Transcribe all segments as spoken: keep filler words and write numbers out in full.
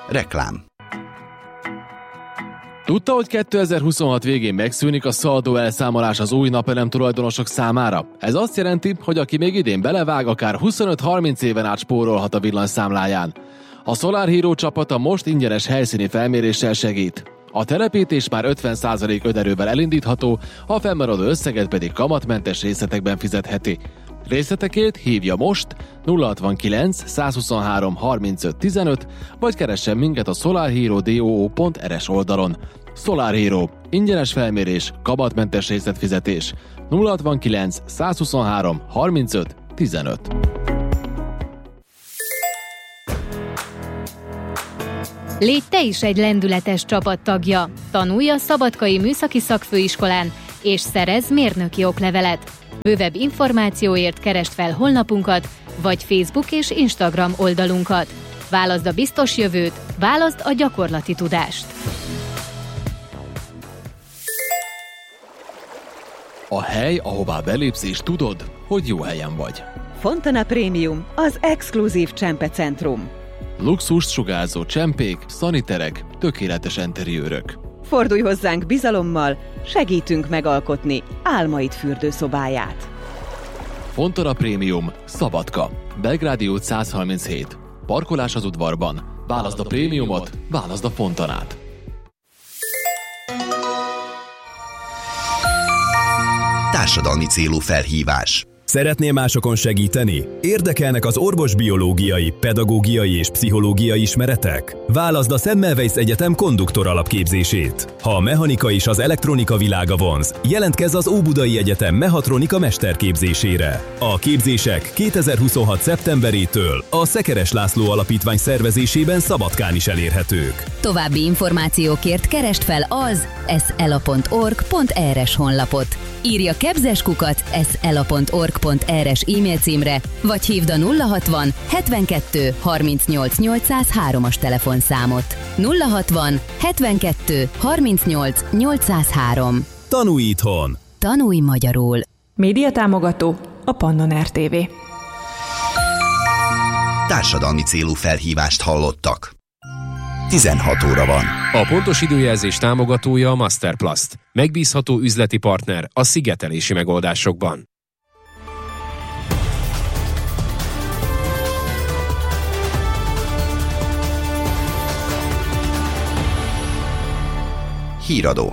Reklám. Tudta, hogy kétezer-huszonhat végén megszűnik a szaldó elszámolás az új napelem tulajdonosok számára? Ez azt jelenti, hogy aki még idén belevág, akár huszonöt-harminc éven át spórolhat a villanyszámláján. A Solar Hero csapata most ingyenes helyszíni felméréssel segít. A telepítés már ötven százalék önerővel elindítható, a fennmaradó összeget pedig kamatmentes részletekben fizetheti. Részletekért hívja most nulla hatvankilenc százhuszonhárom harmincöt tizenöt, vagy keressen minket a solarhero pont r s oldalon. Solar Hero. Ingyenes felmérés, kamatmentes részletfizetés. nulla hatvankilenc százhuszonhárom harmincöt tizenöt. Légy te is egy lendületes csapattagja. Tanulj a Szabadkai Műszaki Szakfőiskolán, és szerezz mérnöki oklevelet. Bővebb információért keresd fel honlapunkat, vagy Facebook és Instagram oldalunkat. Válaszd a biztos jövőt, válaszd a gyakorlati tudást. A hely, ahová belépsz és tudod, hogy jó helyen vagy. Fontana Premium, az exkluzív csempecentrum. Luxust sugárzó csempék, szaniterek, tökéletes enteriőrök. Fordulj hozzánk bizalommal, segítünk megalkotni álmaid fürdőszobáját. Fontana Premium, Szabadka, Belgrádi út száz harminchét. Parkolás az udvarban. Válaszd a prémiumot, válaszd a Fontanát. Társadalmi célú felhívás. Szeretnél másokon segíteni? Érdekelnek az orvosbiológiai, pedagógiai és pszichológiai ismeretek? Válaszd a Semmelweis Egyetem konduktor alapképzését. Ha a mechanika és az elektronika világa vonz, jelentkezz az Óbudai Egyetem mehatronika mesterképzésére. A képzések kétezer-huszonhat szeptemberétől a Szekeres László Alapítvány szervezésében Szabadkán is elérhetők. További információkért keresd fel az eszela pont org pont r s honlapot. Írja kebzeskukat eszela pont org pont r s e-mail címre, vagy hívd a nulla hatvan hetvenkettő harmincnyolc nyolcszázhárom-as telefonszámot. nulla hatvan hetvenkettő harmincnyolc nyolcszázhárom. Tanulj itthon! Tanulj magyarul! Média támogató a Pannon er té vé. Társadalmi célú felhívást hallottak. tizenhat óra van. A pontos időjelzés támogatója a Masterplast. Megbízható üzleti partner a szigetelési megoldásokban. Híradó.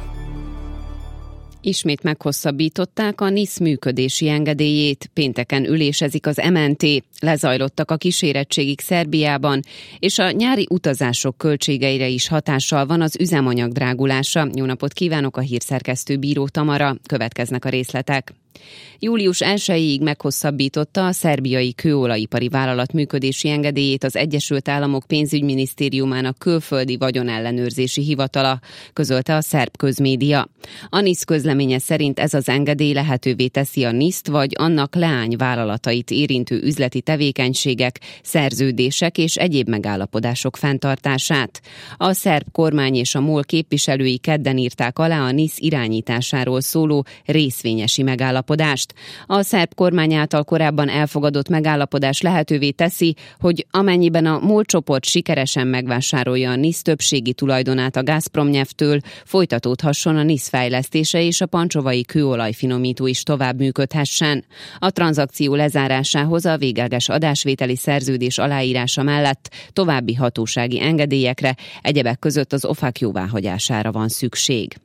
Ismét meghosszabbították a NISZ működési engedélyét. Pénteken ülésezik az em en té, lezajlottak a kísérettségig Szerbiában, és a nyári utazások költségeire is hatással van az üzemanyag drágulása. Jó napot kívánok, a hírszerkesztő Bíró Tamara, következnek a részletek. július elsejéig meghosszabbította a szerbiai kőolajipari vállalat működési engedélyét az Egyesült Államok pénzügyminisztériumának külföldi vagyonellenőrzési hivatala, közölte a szerb közmédia. A NISZ közleménye szerint ez az engedély lehetővé teszi a NISZ-t vagy annak leányvállalatait érintő üzleti tevékenységek, szerződések és egyéb megállapodások fenntartását. A szerb kormány és a MOL képviselői kedden írták alá a NISZ irányításáról szóló részvényesi megállapodást. A szerb kormány által korábban elfogadott megállapodás lehetővé teszi, hogy amennyiben a MOL csoport sikeresen megvásárolja a NISZ többségi tulajdonát a Gazpromnyeftől, folytatódhasson a NISZ fejlesztése és a pancsovai kőolajfinomító is tovább működhessen. A tranzakció lezárásához a végleges adásvételi szerződés aláírása mellett további hatósági engedélyekre, egyebek között az o fák jóváhagyására van szükség.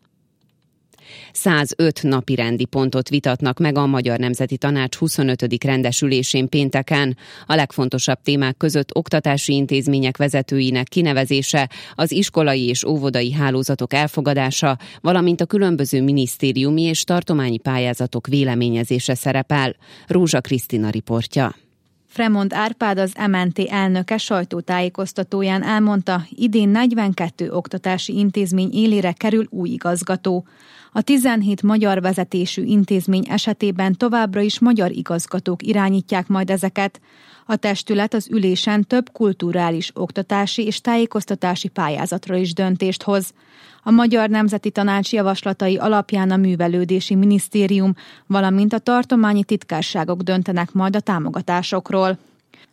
százöt napirendi pontot vitatnak meg a Magyar Nemzeti Tanács huszonötödik rendesülésén pénteken. A legfontosabb témák között oktatási intézmények vezetőinek kinevezése, az iskolai és óvodai hálózatok elfogadása, valamint a különböző minisztériumi és tartományi pályázatok véleményezése szerepel. Rózsa Krisztina riportja. Fremond Árpád, az em en té elnöke sajtótájékoztatóján elmondta, idén negyvenkét oktatási intézmény élére kerül új igazgató. A tizenhét magyar vezetésű intézmény esetében továbbra is magyar igazgatók irányítják majd ezeket. A testület az ülésen több kulturális, oktatási és tájékoztatási pályázatra is döntést hoz. A Magyar Nemzeti Tanács javaslatai alapján a Művelődési Minisztérium, valamint a tartományi titkárságok döntenek majd a támogatásokról.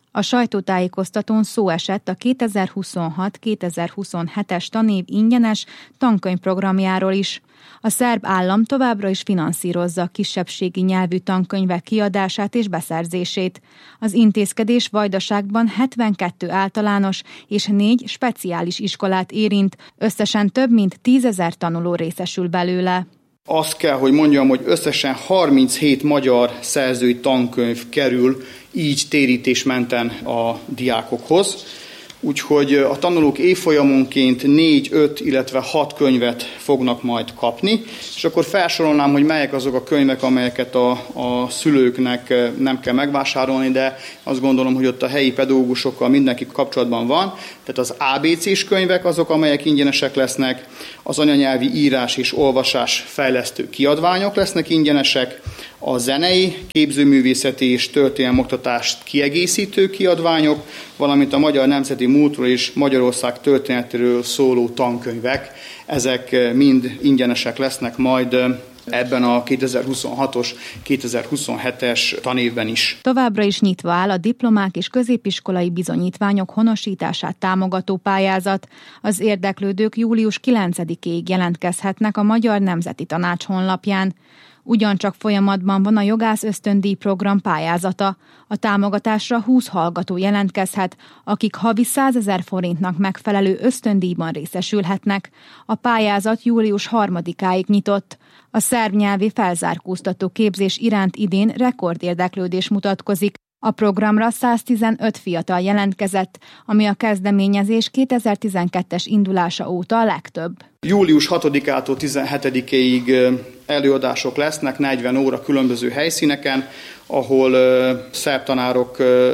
A sajtótájékoztatón szó esett a kétezer-huszonhat kétezer-huszonhetes tanév ingyenes tankönyvprogramjáról is. A szerb állam továbbra is finanszírozza a kisebbségi nyelvű tankönyvek kiadását és beszerzését. Az intézkedés Vajdaságban hetvenkettő általános és négy speciális iskolát érint, összesen több mint tízezer tanuló részesül belőle. Azt kell, hogy mondjam, hogy összesen harminchét magyar szerzői tankönyv kerül így térítésmenten a diákokhoz. Úgyhogy a tanulók évfolyamonként négy, öt, illetve hat könyvet fognak majd kapni, és akkor felsorolnám, hogy melyek azok a könyvek, amelyeket a, a szülőknek nem kell megvásárolni, de azt gondolom, hogy ott a helyi pedagógusokkal mindenki kapcsolatban van. Tehát az á bé cés könyvek azok, amelyek ingyenesek lesznek, az anyanyelvi írás és olvasás fejlesztő kiadványok lesznek ingyenesek, a zenei, képzőművészeti és történelmi oktatást kiegészítő kiadványok, valamint a magyar nemzeti múltról és Magyarország történetéről szóló tankönyvek. Ezek mind ingyenesek lesznek majd ebben a kétezer-huszonhatos kétezer-huszonhetes tanévben is. Továbbra is nyitva áll a diplomák és középiskolai bizonyítványok honosítását támogató pályázat. Az érdeklődők július kilencedikéig jelentkezhetnek a Magyar Nemzeti Tanács honlapján. Ugyancsak folyamatban van a jogász ösztöndíj program pályázata. A támogatásra húsz hallgató jelentkezhet, akik havi százezer forintnak megfelelő ösztöndíjban részesülhetnek. A pályázat július harmadikáig nyitott. A szerb nyelvi felzárkóztató képzés iránt idén rekordérdeklődés mutatkozik. A programra száztizenöt fiatal jelentkezett, ami a kezdeményezés kétezer-tizenkettes indulása óta a legtöbb. július hatodikától tizenhetedikéig előadások lesznek, negyven óra különböző helyszíneken, ahol szerb tanárok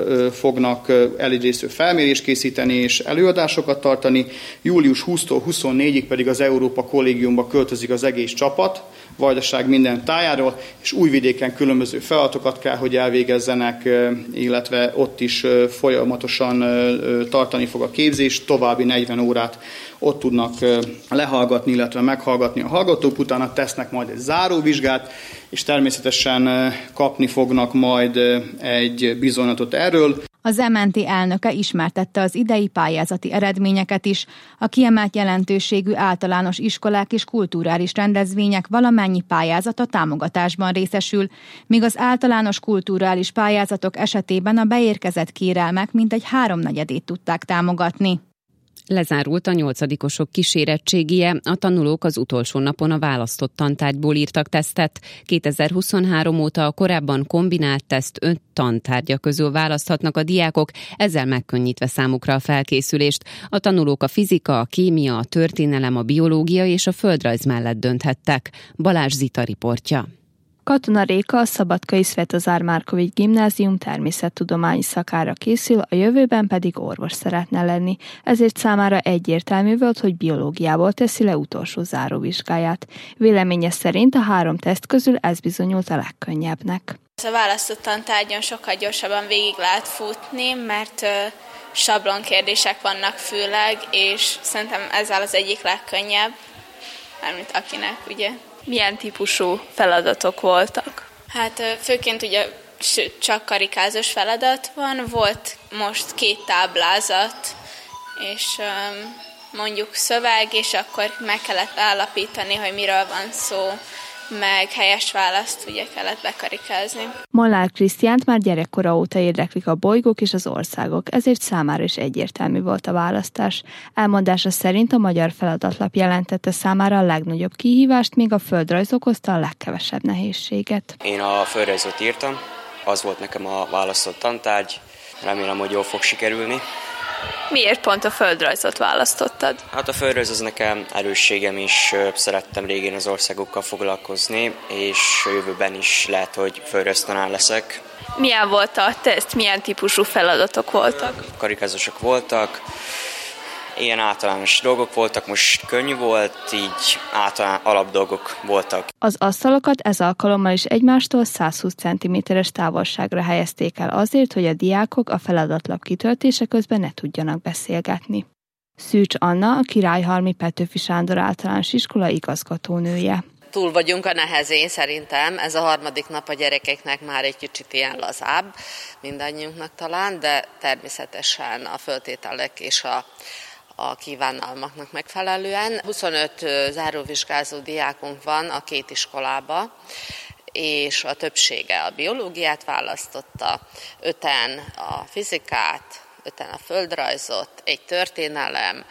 fognak elidéző felmérést készíteni és előadásokat tartani. július huszadikától huszonnégyedikéig pedig az Európa Kollégiumba költözik az egész csapat, Vajdaság minden tájáról, és Újvidéken különböző feladatokat kell, hogy elvégezzenek, illetve ott is folyamatosan tartani fog a képzés, további negyven órát ott tudnak lehallgatni, illetve meghallgatni a hallgatók, utána tesznek majd egy záróvizsgát, és természetesen kapni fognak majd egy bizonylatot erről. Az em en té elnöke ismertette az idei pályázati eredményeket is. A kiemelt jelentőségű általános iskolák és kulturális rendezvények valamennyi pályázata támogatásban részesül, míg az általános kulturális pályázatok esetében a beérkezett kérelmek mintegy háromnegyedét tudták támogatni. Lezárult a nyolcadikosok kísérettségie, a tanulók az utolsó napon a választott tantárgyból írtak tesztet. kétezer-huszonhárom óta a korábban kombinált teszt öt tantárgya közül választhatnak a diákok, ezzel megkönnyítve számukra a felkészülést. A tanulók a fizika, a kémia, a történelem, a biológia és a földrajz mellett dönthettek. Balázs Zita riportja. Katona Réka a Szabadkai Svetozár Márkovics Gimnázium természettudományi szakára készül, a jövőben pedig orvos szeretne lenni. Ezért számára egyértelmű volt, hogy biológiából teszi le utolsó záróvizsgáját. Véleménye szerint a három teszt közül ez bizonyult a legkönnyebbnek. A választott tantárgyon sokkal gyorsabban végig lehet futni, mert sablonkérdések vannak főleg, és szerintem ez az egyik legkönnyebb, mármint akinek, ugye. Milyen típusú feladatok voltak? Hát főként ugye csak karikázós feladat van, volt most két táblázat, és mondjuk szöveg, és akkor meg kellett állapítani, hogy miről van szó, meg helyes választ ugye kellett bekarikázni. Molnár Krisztiánt már gyerekkora óta érdeklik a bolygók és az országok, ezért számára is egyértelmű volt a választás. Elmondása szerint a magyar feladatlap jelentette számára a legnagyobb kihívást, míg a földrajz okozta a legkevesebb nehézséget. Én a földrajzot írtam, az volt nekem a választott tantárgy, remélem, hogy jól fog sikerülni. Miért pont a földrajzot választottad? Hát a földrajz az nekem erősségem is, szerettem régén az országokkal foglalkozni, és a jövőben is lehet, hogy földrajztanár leszek. Milyen volt a teszt, milyen típusú feladatok voltak? Karikázósok voltak, ilyen általános dolgok voltak, most könnyű volt, így általán alapdolgok voltak. Az asztalokat ez alkalommal is egymástól százhúsz centiméteres távolságra helyezték el azért, hogy a diákok a feladatlap kitöltése közben ne tudjanak beszélgetni. Szűcs Anna, a Királyhalmi Petőfi Sándor Általános Iskola igazgatónője. túl vagyunk a nehezén szerintem. Ez a harmadik nap a gyerekeknek már egy kicsit ilyen lazább, mindannyiunknak talán, de természetesen a föltételek és a, a kívánalmaknak megfelelően. huszonöt záróvizsgázó diákunk van a két iskolába, és a többsége a biológiát választotta, öten a fizikát, öten a földrajzot, egy történelem,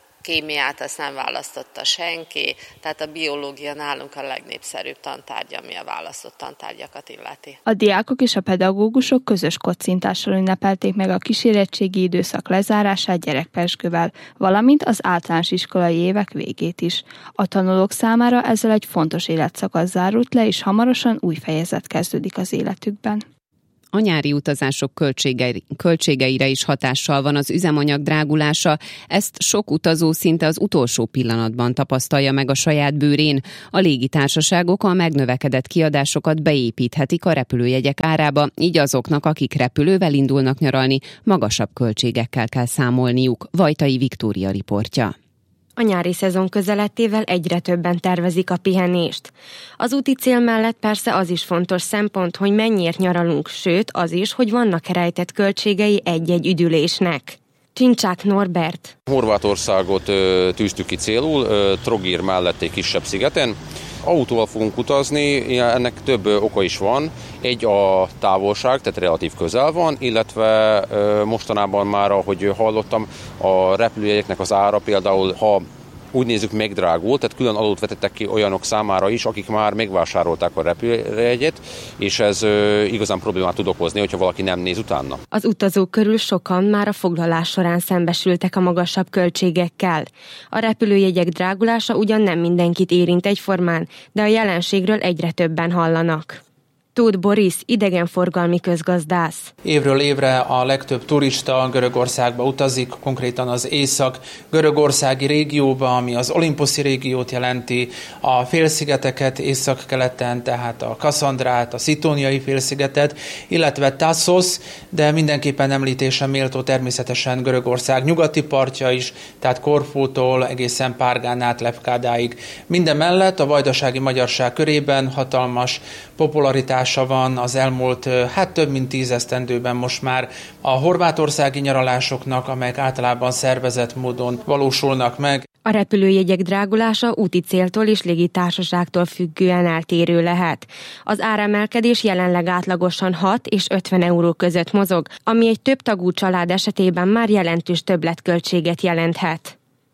kémiát azt nem választotta senki, tehát a biológia nálunk a legnépszerűbb tantárgy, ami a választott tantárgyakat illeti. A diákok és a pedagógusok közös kocintással ünnepelték meg a kísérettségi időszak lezárását gyerekpezsgővel, valamint az általános iskolai évek végét is. A tanulók számára ezzel egy fontos életszakasz zárult le, és hamarosan új fejezet kezdődik az életükben. A nyári utazások költségei, költségeire is hatással van az üzemanyag drágulása, ezt sok utazó szinte az utolsó pillanatban tapasztalja meg a saját bőrén. A légitársaságok a megnövekedett kiadásokat beépíthetik a repülőjegyek árába, így azoknak, akik repülővel indulnak nyaralni, magasabb költségekkel kell számolniuk. Vajtai Viktória riportja. A nyári szezon közelettével egyre többen tervezik a pihenést. Az úti cél mellett persze az is fontos szempont, hogy mennyiért nyaralunk, sőt az is, hogy vannak rejtett költségei egy-egy üdülésnek. Csincsák Norbert. Horvátországot tűztük ki célul, Trogir mellett egy kisebb szigeten. Autóval fogunk utazni, ennek több oka is van. Egy a távolság, tehát relatív közel van, illetve mostanában már, ahogy hallottam, a repülőjegyeknek az ára például, ha úgy nézzük, megdrágult, tehát külön adót vetettek ki olyanok számára is, akik már megvásárolták a repülőjegyet, és ez igazán problémát tud okozni, hogyha valaki nem néz utána. Az utazók körül sokan már a foglalás során szembesültek a magasabb költségekkel. A repülőjegyek drágulása ugyan nem mindenkit érint egyformán, de a jelenségről egyre többen hallanak. Tóth Boris, idegenforgalmi közgazdász. Évről évre a legtöbb turista Görögországba utazik, konkrétan az észak-görögországi régióba, ami az olimposzi régiót jelenti, a félszigeteket észak-keleten, tehát a Kasszandrát, a Szitóniai félszigetet, illetve Tassos, de mindenképpen említése méltó természetesen Görögország nyugati partja is, tehát Korfútól egészen Párgán át Lepkádáig. Minden mellett a vajdasági magyarság körében hatalmas popularitás van az elmúlt, hát több mint tíz esztendőben most már a horvátországi nyaralásoknak, amelyek általában szervezett módon valósulnak meg. A repülőjegyek drágulása úti céltól és légitársaságtól függően eltérő lehet. Az áremelkedés jelenleg átlagosan hat és ötven euró között mozog, ami egy több tagú család esetében már jelentős többletköltséget jelenthet.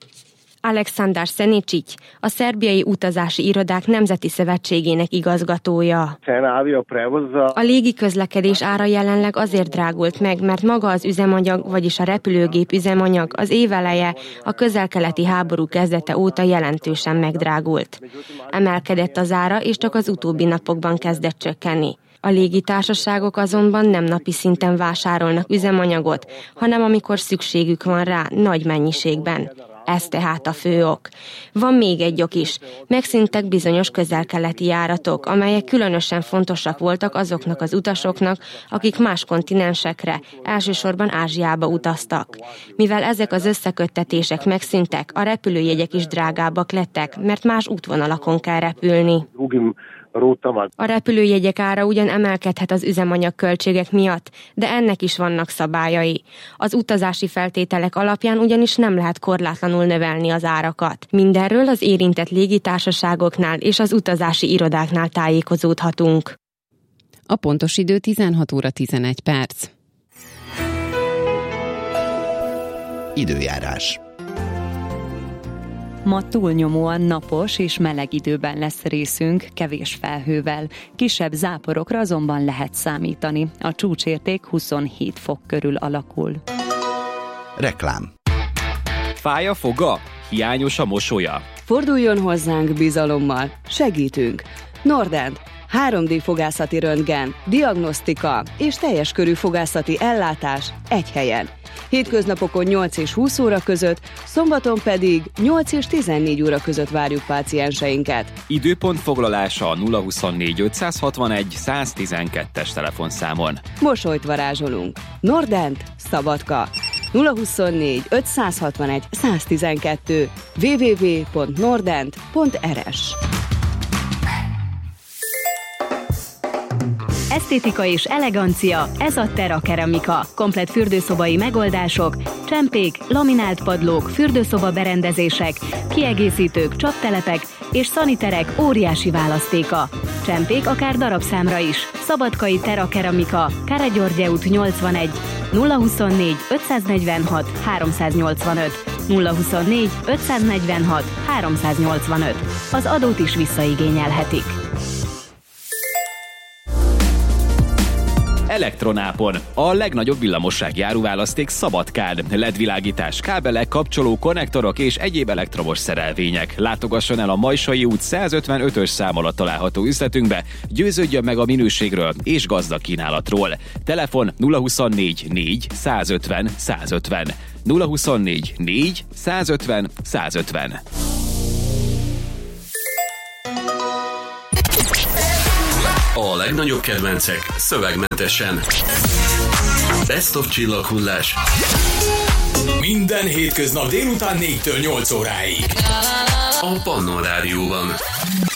Aleksandar Szenicsics, a szerbiai utazási irodák nemzeti szövetségének igazgatója. A légi közlekedés ára jelenleg azért drágult meg, mert maga az üzemanyag, vagyis a repülőgép üzemanyag az év eleje a közel-keleti háború kezdete óta jelentősen megdrágult. Emelkedett az ára, és csak az utóbbi napokban kezdett csökkenni. A légitársaságok azonban nem napi szinten vásárolnak üzemanyagot, hanem amikor szükségük van rá nagy mennyiségben. Ez tehát a fő ok. Van még egy ok is. Megszűntek bizonyos közel-keleti járatok, amelyek különösen fontosak voltak azoknak az utasoknak, akik más kontinensekre, elsősorban Ázsiába utaztak. Mivel ezek az összeköttetések megszűntek, a repülőjegyek is drágábbak lettek, mert más útvonalakon kell repülni. A repülőjegyek ára ugyan emelkedhet az üzemanyag költségek miatt, de ennek is vannak szabályai. Az utazási feltételek alapján ugyanis nem lehet korlátlanul növelni az árakat. Mindenről az érintett légitársaságoknál és az utazási irodáknál tájékozódhatunk. A pontos idő tizenhat óra tizenegy perc. Időjárás. Ma túlnyomóan napos és meleg időben lesz részünk, kevés felhővel. Kisebb záporokra azonban lehet számítani. A csúcsérték huszonhét fok körül alakul. Reklám. Fáj a foga? Hiányos a mosolya? Forduljon hozzánk bizalommal. Segítünk. Nordent. három dé fogászati röntgen, diagnosztika és teljes körű fogászati ellátás egy helyen. Hétköznapokon nyolc és húsz óra között, szombaton pedig nyolc és tizennégy óra között várjuk pácienseinket. Időpont foglalása a nulla huszonnégy ötszázhatvanegy száztizenkettes telefonszámon. Mosolyt varázsolunk. Nordent, Szabadka. nulla huszonnégy ötszázhatvanegy száztizenkettő. double-u double-u double-u pont nordent pont r s Esztétika és elegancia, ez a Terra Keramika. Komplett fürdőszobai megoldások, csempék, laminált padlók, fürdőszoba berendezések, kiegészítők, csaptelepek és szaniterek óriási választéka. Csempék akár darabszámra is. Szabadkai Terra Keramika, Káregyörgye út nyolcvanegy, nulla huszonnégy ötszáznegyvenhat háromszáznyolcvanöt, nulla huszonnégy ötszáznegyvenhat háromszáznyolcvanöt. Az adót is visszaigényelhetik. Elektronápon. A legnagyobb villamossági áruválaszték Szabadkán. el é dé-világítás, kábelek, kapcsoló, konnektorok és egyéb elektromos szerelvények. Látogasson el a Majsai út százötvenötös szám alatt található üzletünkbe, győződjön meg a minőségről és gazdag kínálatról. Telefon nulla huszonnégy négy százötven százötven. nulla huszonnégy négy százötven százötven. A legnagyobb kedvencek szövegmentesen. Best of csillaghullás. Minden hétköznap délután négytől nyolc óráig. A Pannon Rádióban.